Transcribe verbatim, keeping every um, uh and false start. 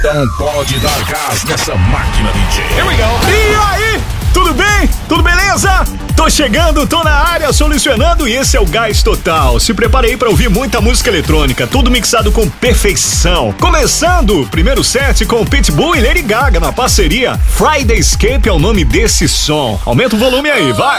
Então pode dar gás nessa máquina, D J. Here we go. E aí? Tudo bem? Tudo beleza? Tô chegando, tô na área solucionando e esse é o Gás Total. Se preparei pra ouvir muita música eletrônica, tudo mixado com perfeição. Começando o primeiro set com Pitbull e Lady Gaga na parceria. Friday Escape é o nome desse som. Aumenta o volume aí, vai!